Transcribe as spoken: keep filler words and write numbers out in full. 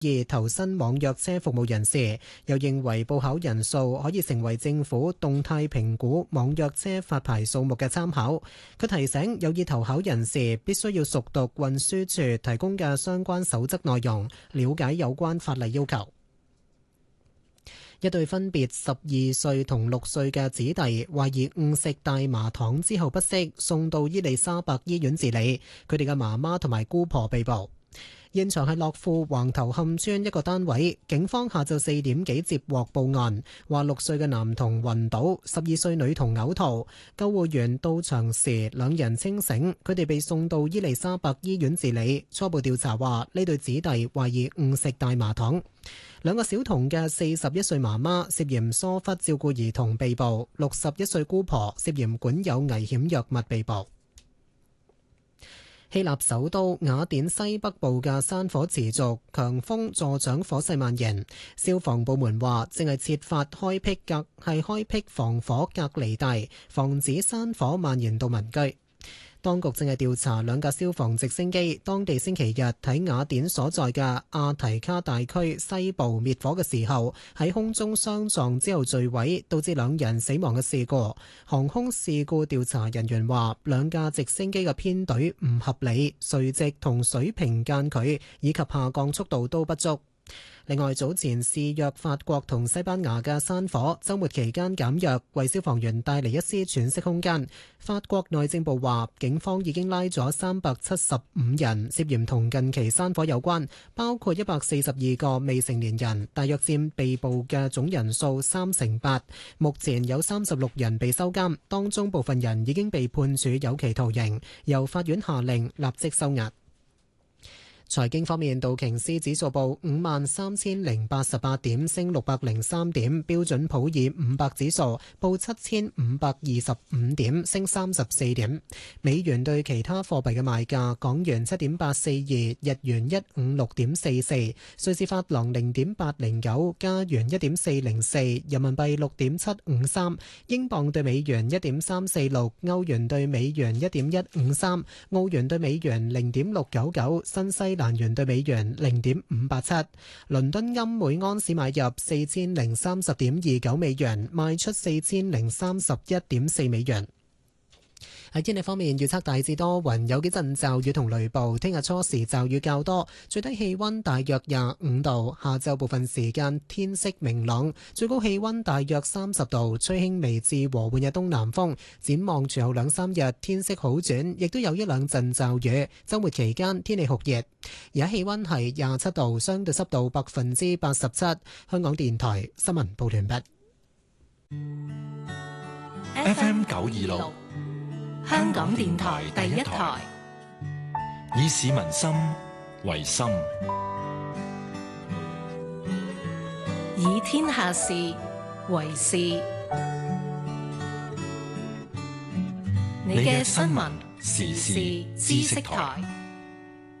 意投身網約車服務人士，又認為報考人數可以成為政府動態評估網約車發牌數目嘅參考。佢提醒有意投考人士必須要熟讀運輸署提供嘅相關守則內容，了解有關法例要求。一對分別十二歲同六歲嘅子弟，懷疑誤食大麻糖之後不適，送到伊利沙伯醫院治理。佢哋嘅媽媽同埋姑婆被捕。現場係樂富橫頭磡村一個單位，警方下晝四點幾接獲報案，話六歲嘅男童暈倒，十二歲女童嘔吐。救護員到場時，兩人清醒，佢哋被送到伊利沙伯醫院治理。初步調查話，呢對子弟懷疑誤食大麻糖。兩個小童嘅四十一歲媽媽涉嫌疏忽照顧兒童被捕，六十一歲姑婆涉嫌管有危險藥物被捕。希臘首都雅典西北部嘅山火持續，強風助長火勢蔓延。消防部門話，正係設法開闢隔係開闢防火隔離帶，防止山火蔓延到民居。當局正係調查兩架消防直升機，當地星期日喺雅典所在嘅阿提卡大區西部滅火嘅時候，喺空中相撞之後墜毀，導致兩人死亡嘅事故。航空事故調查人員話，兩架直升機嘅編隊唔合理，垂直同水平間距以及下降速度都不足。另外，早前肆虐法國同西班牙嘅山火，週末期間減弱，為消防員帶嚟一絲喘息空間。法國內政部話，警方已經拉咗三百七十五人涉嫌同近期山火有關，包括一百四十二個未成年人，大約佔被捕嘅總人數三成八。目前有三十六人被收監，當中部分人已經被判處有期徒刑，由法院下令立即收押。財經方面，道瓊斯指數報五萬三千零八十八點，升六百零三點；標準普爾五百指數報七千五百二十五點，升三十四點。美元對其他貨幣嘅賣價：港元七點八四二，日元一五六點四四，瑞士法郎零點八零九，加元一點四零四，人民幣六點七五三，英鎊對美元一點三四六，歐元對美元一點一五三，澳元對美元零點六九九，新西蘭元對美元零點五八七，倫敦金每安士買入四千零三十點二九美元，賣出四千零三十一點四美元。喺天氣方面，預測大致多雲，有幾陣驟雨同雷暴。聽日初時驟雨較多，最低氣溫大約廿五度。下晝部分時間天色明朗，最高氣溫大約三十度，吹輕微至和緩嘅東南風。展望隨後兩三日天色好轉，亦都有一兩陣驟雨。週末期間天氣酷熱，而家氣溫係廿七度，相對濕度百分之八十七。香港電台新聞報完畢。 F M 九二六。香港電台第一台，以市民心為心， 以天下事為事。你嘅新聞時事知識台。